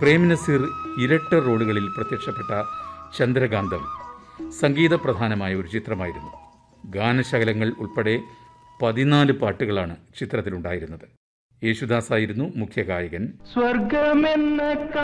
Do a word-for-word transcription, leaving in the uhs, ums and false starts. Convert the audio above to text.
പ്രേംനസീർ ഇരട്ട റോളുകളിൽ പ്രത്യക്ഷപ്പെട്ട ചന്ദ്രകാന്തം സംഗീതപ്രധാനമായ ഒരു ചിത്രമായിരുന്നു. ഗാനശകലങ്ങൾ ഉൾപ്പെടെ പതിനാല് പാട്ടുകളാണ് ചിത്രത്തിലുണ്ടായിരുന്നത്. യേശുദാസായിരുന്നു മുഖ്യ ഗായകൻ. സ്വർഗമെന്ന